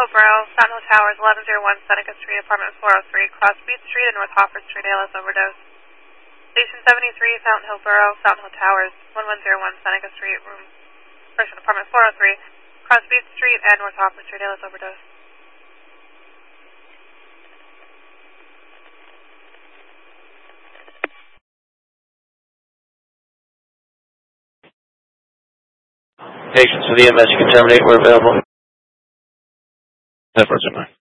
Hillsborough, Fountain Hill Towers, 1101 Seneca Street, apartment 403, cross Beach Street and North Hofford Street, ALS overdose. Station 73, Fountain Hillsborough, Fountain Hill Towers, 1101 Seneca Street, apartment 403, cross Beach Street and North Hofford Street, ALS overdose. Patients with EMS you can terminate were available. 10%.